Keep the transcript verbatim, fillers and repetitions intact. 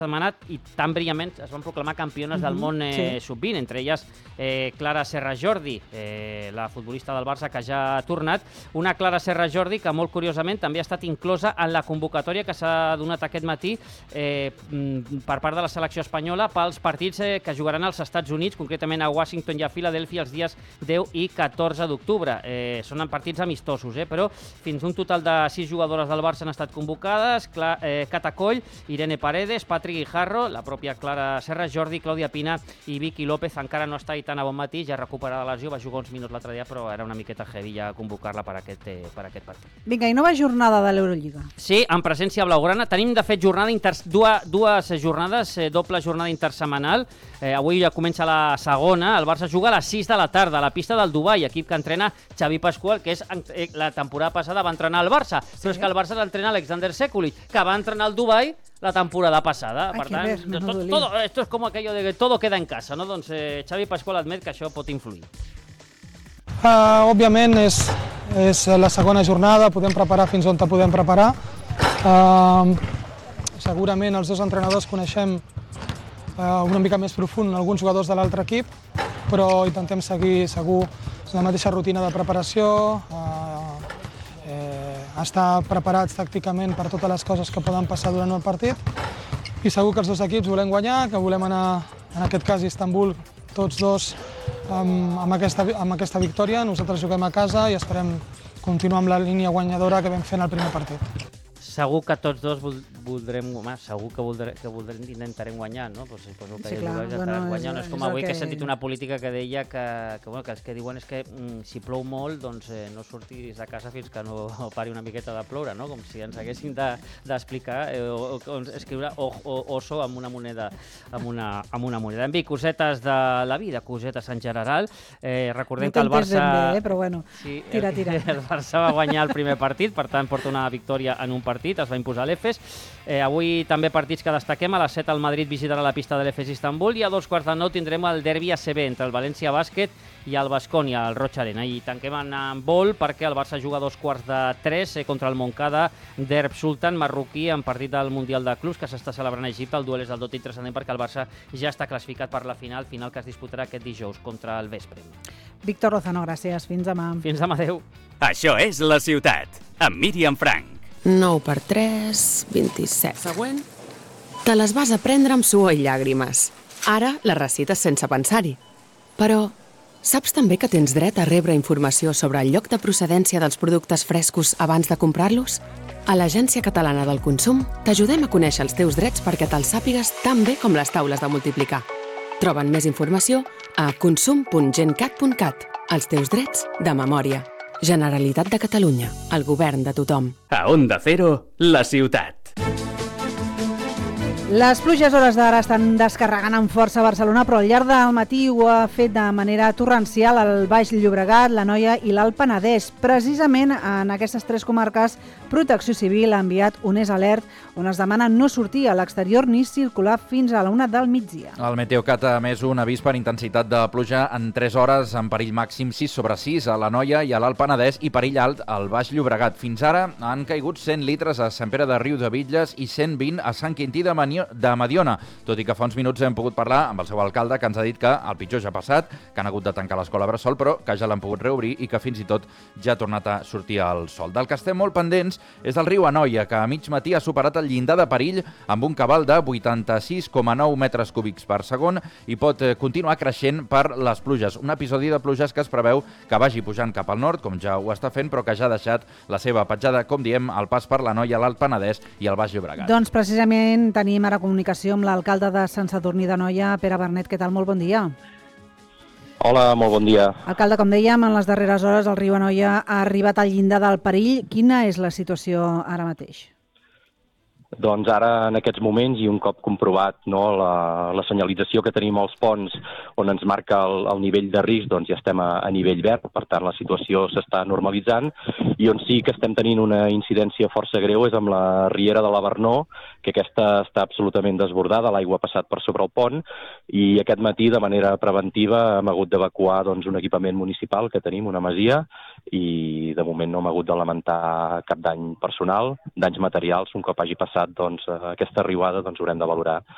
setmana i tan brillament es van proclamar campiones del món eh, sub vint, entre elles eh, Clara Serra Jordi, eh, la futbolista del Barça que ja ha tornat. Una Clara Serra Jordi que molt curiosament també ha estat inclosa en la convocatòria que s'ha donat aquest matí eh, per part de la selecció espanyola pels partits eh, que jugaran als Estats Units, concretament a Washington i a Filadèlfia els dies deu i catorze d'octubre. Eh, són partits amistosos, eh, però fins un total de sis jugadores del Barça han estat convocades: Cla eh, Cata Coll, Irene Paredes, Patri Guijarro, la pròpia Clara Serra Jordi, Clàudia Pina i Vicky López. Encara no està tan a bon matí, ja recuperada la lesió, va jugar uns minuts l'altre dia, però era una miqueta heavy ja convocar-la per aquest, eh, per aquest partit. Vinga, i nova jornada de l'Eurolliga. Sí, en presència blaugrana. Tenim, de fet, jornada inter... dues, dues jornades, eh, doble jornada intersetmanal. Eh, avui ja comença la segona. El Barça juga a les sis de la tarda a la pista del Dubai, equip que entrena Xavi Pascual, que és eh, la temporada passada va entrenar al Barça, sí. Però és que el Barça l'entrena Alexander Sekulic, que va entrenar al Dubai la temporada passada. Ai, per tant, res, tot, todo, esto es como aquello de que todo queda en casa, no? Doncs eh, Xavi Pascual admet que això pot influir. Uh, òbviament és, és la segona jornada, podem preparar fins on te podem preparar. Uh, segurament els dos entrenadors coneixem uh, una mica més profund alguns jugadors de l'altre equip, però intentem seguir segur la mateixa rutina de preparació, uh, eh, estar preparats tàcticament per totes les coses que poden passar durant el partit, i segur que els dos equips volem guanyar, que volem anar, en aquest cas, a Istanbul, tots dos amb, amb, aquesta, amb aquesta victòria. Nosaltres juguem a casa i esperem continuar amb la línia guanyadora que vam fer en el primer partit. Segur que tots dos voldrem, home, segur que voldrem, que voldrem intentarem guanyar, no? Pues, pues el que sí, clar, bueno, guanyar. és, No és com avui que... que he sentit una política que deia que, que, bueno, que els que diuen és que mm, si plou molt, doncs eh, no surtis de casa fins que no pari una miqueta de ploure, no? Com si ens haguessin d'explicar de, eh, o, o escriure o, o, oso amb una moneda, amb una, amb una moneda. En fi, cosetes de la vida, cosetes en general. Eh, recordem no que el Barça... Ben bé, eh? Però bueno, sí, tira, tira. El, el Barça va guanyar el primer partit, per tant porta una victòria en un partit, es va imposar l'Efes. Eh, avui també partits que destaquem. A les set el Madrid visitarà la pista de l'Efes Istanbul i a dos quarts de nou tindrem el derbi A C B entre el València Bàsquet i el Baskonia, al Roig Arena. I tanquem en vol perquè el Barça juga a dos quarts de tres eh, contra el Moncada d'Herb Sultan, marroquí, en partit del Mundial de Clubs que s'està celebrant a Egipte. El duel és del tot interessant perquè el Barça ja està classificat per la final, final que es disputarà aquest dijous contra el Vespre. Víctor Lozano, gràcies. Fins demà. Fins demà, adeu. Això és La Ciutat, amb Míriam Frank. nou per tres, vint-i-set. Següent. Te les vas aprendre amb suor i llàgrimes. Ara les recites sense pensar-hi. Però saps també que tens dret a rebre informació sobre el lloc de procedència dels productes frescos abans de comprar-los? A l'Agència Catalana del Consum t'ajudem a conèixer els teus drets perquè te'ls sàpigues tan bé com les taules de multiplicar. Troben més informació a consum punt gencat punt cat. Els teus drets de memòria. Generalitat de Catalunya, el govern de tothom. A Onda Cero, La Ciutat. Les pluges hores d'ara estan descarregant amb força a Barcelona, però al llarg del matí ho ha fet de manera torrencial al Baix Llobregat, l'Anoia i l'Alt Penedès. Precisament en aquestes tres comarques, Protecció Civil ha enviat un és alert on es demana no sortir a l'exterior ni circular fins a la una del migdia. El Meteocat ha emès un avís per intensitat de pluja en tres hores, amb perill màxim sis sobre sis a l'Anoia i a l'Alt Penedès i perill alt al Baix Llobregat. Fins ara han caigut cent litres a Sant Pere de Riudebitlles i cent vint a Sant Quintí de Manió de Mediona, tot i que fa uns minuts hem pogut parlar amb el seu alcalde, que ens ha dit que el pitjor ja ha passat, que han hagut de tancar l'escola Bressol, però que ja l'han pogut reobrir i que fins i tot ja ha tornat a sortir al sol. Del que estem molt pendents és del riu Anoia, que a mig matí ha superat el llindar de perill amb un cabal de vuitanta-sis coma nou metres cúbics per segon i pot continuar creixent per les pluges. Un episodi de pluges que es preveu que vagi pujant cap al nord, com ja ho està fent, però que ja ha deixat la seva petjada, com diem, al pas per l'Anoia, l'Alt Penedès i el Baix Llobregat. Doncs precisament tenim ara comunicació amb l'alcalde de Sant Sadurní d'Anoia, Pere Bernet. Què tal? Molt bon dia. Hola, molt bon dia. Alcalde, com dèiem, en les darreres hores el riu Anoia ha arribat al llindar del perill. Quina és la situació ara mateix? Doncs ara, en aquests moments, i un cop comprovat no, la, la senyalització que tenim als ponts on ens marca el, el nivell de risc, doncs ja estem a, a nivell verd, per tant la situació s'està normalitzant, i on sí que estem tenint una incidència força greu és amb la riera de la Vernó, que aquesta està absolutament desbordada, l'aigua ha passat per sobre el pont, i aquest matí, de manera preventiva, hem hagut d'evacuar doncs, un equipament municipal que tenim, una masia, i de moment no hem hagut de lamentar cap dany personal, danys materials, un cop hagi passat doncs, aquesta riuada doncs, haurem de valorar